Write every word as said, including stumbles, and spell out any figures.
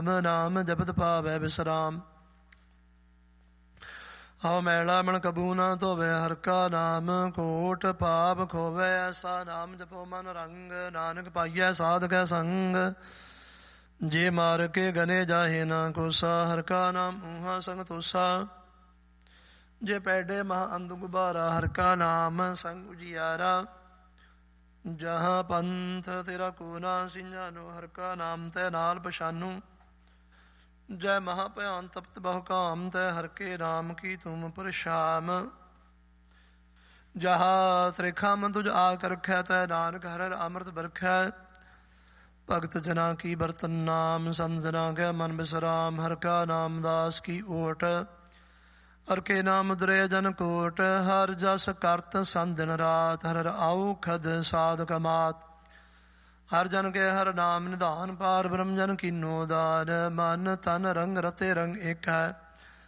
ਨਾਮ ਜਪਤ ਪਾਵੈ ਬਿਸਰਾਮ। ਹਉ ਮੈਲਾ ਮਨ ਕਬੂ ਨਾ ਧੋਵੈ, ਹਰਿ ਕਾ ਨਾਮ ਕੋਟ ਪਾਪ ਖੋਵੈ। ਐਸਾ ਨਾਮ ਜਪੋ ਮਨ ਰੰਗ, ਨਾਨਕ ਪਾਈਐ ਸਾਧ ਕੈ ਸੰਗ। ਜੇ ਮਾਰ ਕੇ ਗਨੇ ਜਾਹੇ ਨਾ ਕੋਸਾ, ਹਰਿ ਕਾ ਨਾਮ ਊਹਾ ਸੰਗ ਤੋਸਾ। ਜੇ ਪੈਡੇ ਮਹਾ ਅੰਧ ਗੁਬਾਰਾ, ਹਰਿ ਕਾ ਨਾਮ ਸੰਗ ਉਜਿਆਰਾ। ਜਹਾਂ ਪੰਥ ਤੇਰਾ ਕੋ ਨਾ ਸਿੰਜਾਨੋ, ਹਰਿ ਕਾ ਨਾਮ ਤੈ ਨਾਲ ਪਛਾਨੂ। ਜੈ ਮਹਾ ਭਿਆਨ ਤਪਤ ਬਹੁ ਕਾਮ, ਤੈ ਹਰਿ ਕੇ ਨਾਮ ਕੀ ਤੁਮ ਪ੍ਰਸ਼ਾਮ। ਜਹਾ ਤ੍ਰਿਖਾ ਮਨ ਤੁਝ ਆਕ ਰਖੈ, ਤੈ ਨਾਨਕ ਹਰਿ ਹਰਿ ਅੰਮ੍ਰਿਤ ਬਰਖੈ। ਭਗਤ ਜਨਾ ਕੀ ਬਰਤਨ ਨਾਮ, ਸੰਤ ਜਨਾ ਕੈ ਮਨ ਬਿਸਰਾਮ। ਹਰਿ ਕਾ ਨਾਮ ਦਾਸ ਕੀ ਓਟ, ਹਰਿ ਕੇ ਨਾਮ ਉਦਰੇ ਜਨ ਕੋਟ। ਹਰਿ ਜਸ ਕਰਤ ਸੰਤ ਦਿਨ ਰਾਤ, ਹਰਿ ਹਰਿ ਆਉਖਦ ਸਾਧ ਕਮਾਤ। ਹਰਿ ਜਨ ਕੇ ਹਰਿ ਨਾਮ ਨਿਧਾਨ, ਪਾਰ ਬ੍ਰਹਮ ਜਨ ਕੀਨੋ ਦਾਨ। ਮਨ ਤਨ ਰੰਗ ਰਤੇ ਰੰਗ ਏਕ ਹੈ,